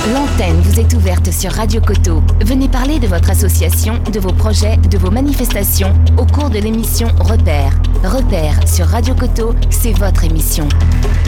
L'antenne vous est ouverte sur Radio Coteau. Venez parler de votre association, de vos projets, de vos manifestations au cours de l'émission Repère. Repère sur Radio Coteau, c'est votre émission.